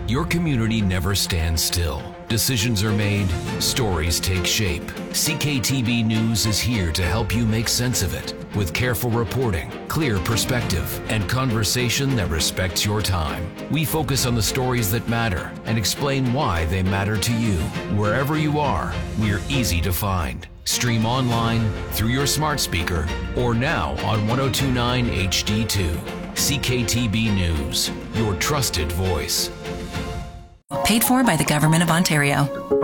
Your community never stands still. Decisions are made, stories take shape. CKTB News is here to help you make sense of it with careful reporting, clear perspective, and conversation that respects your time. We focus on the stories that matter and explain why they matter to you. Wherever you are, we're easy to find. Stream online, through your smart speaker, or now on 1029 HD2. CKTB News, your trusted voice. Paid for by the Government of Ontario.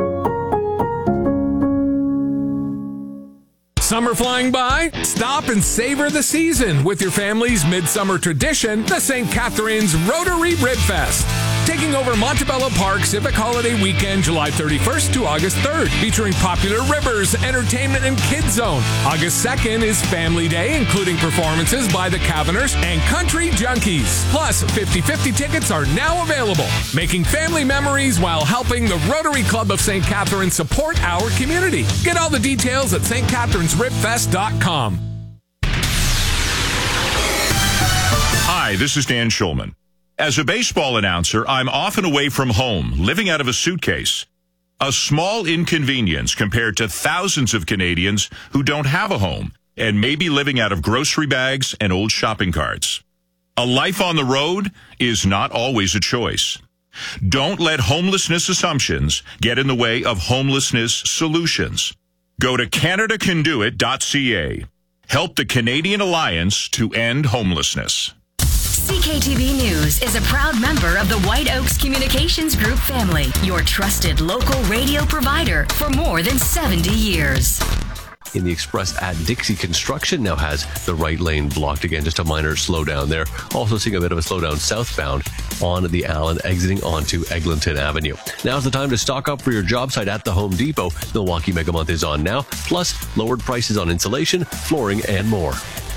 Summer flying by? Stop and savor the season with your family's midsummer tradition, the St. Catharines Rotary Rib Fest. Taking over Montebello Park Civic Holiday Weekend, July 31st to August 3rd, featuring popular ribbers, entertainment, and kids zone. August 2nd is Family Day, including performances by the Caverners and Country Junkies. Plus, 50/50 tickets are now available, making family memories while helping the Rotary Club of St. Catharines support our community. Get all the details at stcatharinesribfest.com. Hi, this is Dan Schulman. As a baseball announcer, I'm often away from home, living out of a suitcase. A small inconvenience compared to thousands of Canadians who don't have a home and may be living out of grocery bags and old shopping carts. A life on the road is not always a choice. Don't let homelessness assumptions get in the way of homelessness solutions. Go to CanadaCanDoIt.ca. Help the Canadian Alliance to end homelessness. CKTB News is a proud member of the White Oaks Communications Group family, your trusted local radio provider for more than 70 years. In the express at Dixie Construction now has the right lane blocked again, just a minor slowdown there. Also seeing a bit of a slowdown southbound on the Allen, exiting onto Eglinton Avenue. Now's the time to stock up for your job site at the Home Depot. Milwaukee Mega Month is on now, plus lowered prices on insulation, flooring, and more.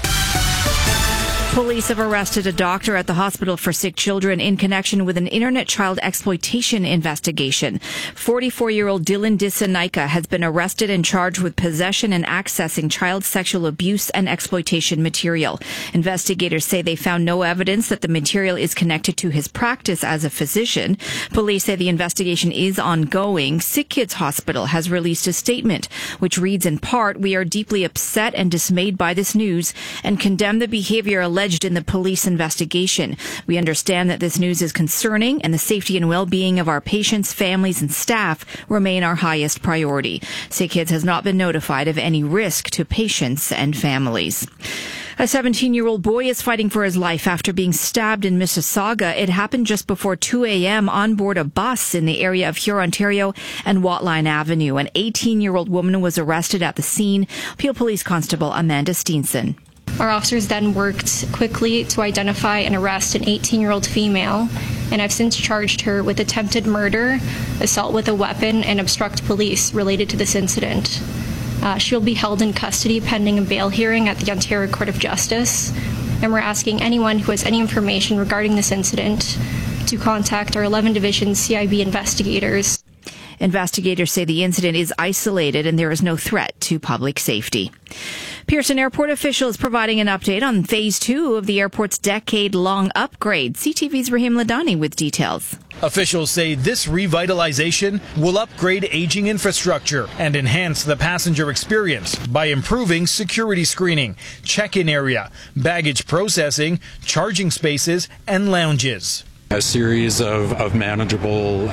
Police have arrested a doctor at the Hospital for Sick Children in connection with an internet child exploitation investigation. 44-year-old Dylan Disanaika has been arrested and charged with possession and accessing child sexual abuse and exploitation material. Investigators say they found no evidence that the material is connected to his practice as a physician. Police say the investigation is ongoing. Sick Kids Hospital has released a statement which reads in part, "We are deeply upset and dismayed by this news and condemn the behavior alleged in the police investigation. We understand that this news is concerning and the safety and well-being of our patients, families, and staff remain our highest priority. Sick Kids has not been notified of any risk to patients and families." A 17-year-old boy is fighting for his life after being stabbed in Mississauga. It happened just before 2 a.m. on board a bus in the area of Huron, Ontario and Watline Avenue. An 18-year-old woman was arrested at the scene. Peel Police Constable Amanda Steenson. Our officers then worked quickly to identify and arrest an 18-year-old female, and I've since charged her with attempted murder, assault with a weapon, and obstruct police related to this incident. She'll be held in custody pending a bail hearing at the Ontario Court of Justice, and we're asking anyone who has any information regarding this incident to contact our 11 Division CIB investigators. Investigators say the incident is isolated and there is no threat to public safety. Pearson Airport officials providing an update on Phase 2 of the airport's decade-long upgrade. CTV's Rahim Ladani with details. Officials say this revitalization will upgrade aging infrastructure and enhance the passenger experience by improving security screening, check-in area, baggage processing, charging spaces, and lounges. A series of manageable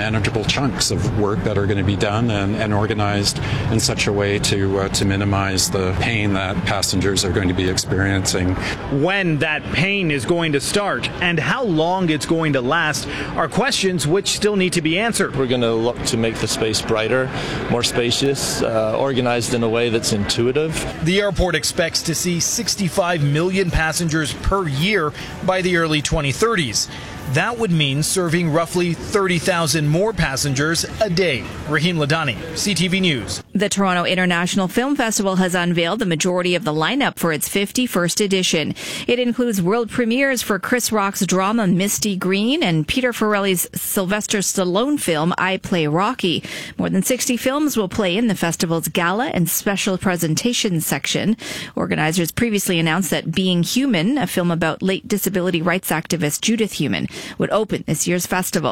chunks of work that are going to be done and organized in such a way to minimize the pain that passengers are going to be experiencing. When that pain is going to start and how long it's going to last are questions which still need to be answered. We're going to look to make the space brighter, more spacious, organized in a way that's intuitive. The airport expects to see 65 million passengers per year by the early 2030s. That would mean serving roughly 30,000 more passengers a day. Rahim Ladani, CTV News. The Toronto International Film Festival has unveiled the majority of the lineup for its 51st edition. It includes world premieres for Chris Rock's drama Misty Green and Peter Farrelly's Sylvester Stallone film I Play Rocky. More than 60 films will play in the festival's gala and special presentations section. Organizers previously announced that Being Human, a film about late disability rights activist Judith Human, would open this year's festival.